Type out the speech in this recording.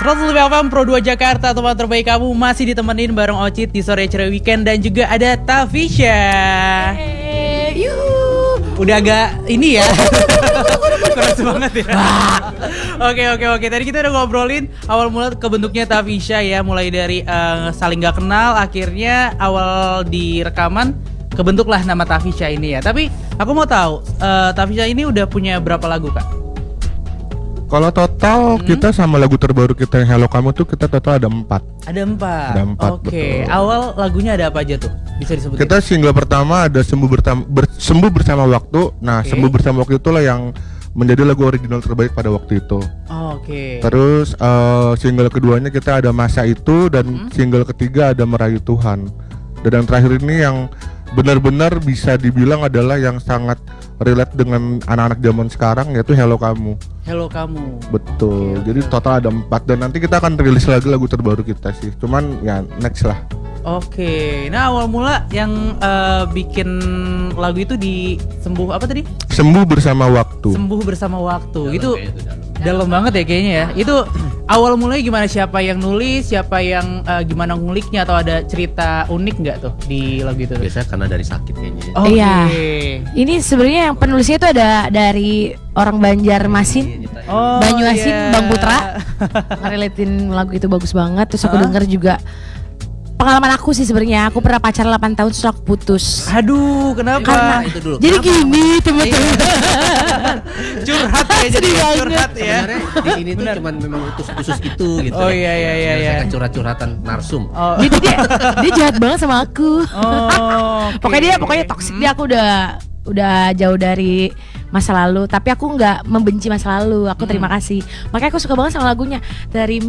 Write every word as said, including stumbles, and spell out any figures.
seratus lima F M Pro dua Jakarta, teman terbaik kamu masih ditemenin bareng Ocit di sore ceria weekend dan juga ada Tafisha. Hey, yuhu. Udah agak ini ya. Keras banget ya. Oke oke oke. Tadi kita udah ngobrolin awal mula kebentuknya Tafisha ya, mulai dari uh, saling gak kenal, akhirnya awal di rekaman kebentuklah nama Tafisha ini ya. Tapi aku mau tahu, uh, Tafisha ini udah punya berapa lagu kak? Kalau total hmm. kita sama lagu terbaru kita yang Hello Kamu tuh kita total ada empat. Ada empat. Ada empat. Oke. Okay. Awal lagunya ada apa aja tuh? Bisa disebutin? Kita single pertama ada Sembuh Bersama ber, Sembuh Bersama Waktu. Nah, okay. Sembuh Bersama Waktu itulah yang menjadi lagu original terbaik pada waktu itu. Oh, Oke. Okay. Terus uh, single keduanya kita ada Masa Itu dan hmm. single ketiga ada Merayu Tuhan. Dan yang terakhir ini yang benar-benar bisa dibilang adalah yang sangat relate dengan anak-anak zaman sekarang, yaitu Hello Kamu. Hello Kamu. Betul. Okay, jadi okay. total ada empat dan nanti kita akan rilis lagi lagu terbaru kita sih. Cuman ya next lah. Oke. Okay. Nah awal mula yang uh, bikin lagu itu di Sembuh apa tadi? Sembuh Bersama Waktu. Sembuh Bersama Waktu. Dalam itu dalam. dalam banget ya kayaknya ya. Itu awal mulanya gimana? Siapa yang nulis? Siapa yang uh, gimana nguliknya? Atau ada cerita unik nggak tuh di lagu itu? Biasanya karena dari sakit kayaknya. Oh, iya. Okay. Ini sebenarnya yang penulisnya itu ada dari orang Banjarmasin, oh, Banyuasin, yeah. Bang Putra. Ngerelatin lagu itu bagus banget. Terus aku huh? denger juga pengalaman aku sih sebenarnya. Aku pernah pacaran delapan tahun terus aku putus. Aduh, kenapa? Karena itu dulu. jadi Kenapa? gini teman-teman. Curhat ya, jadi curhat ya. Sebenarnya di sini tuh cuman memang khusus khusus itu gitu. Oh iya iya iya. Saya kan curhat-curhatan narsum. Oh. Jadi dia dia jahat banget sama aku. Oh. Okay. Pokoknya dia pokoknya toksik dia, aku udah udah jauh dari masa lalu, tapi aku nggak membenci masa lalu, aku terima kasih. Makanya aku suka banget sama lagunya. Dari